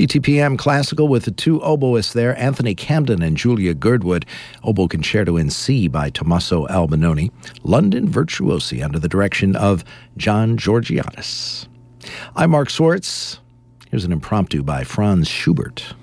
BTPM Classical with the two oboists there, Anthony Camden and Julia Girdwood. Oboe Concerto in C by Tommaso Albinoni. London Virtuosi under the direction of John Georgiadis. I'm Mark Swartz. Here's an impromptu by Franz Schubert.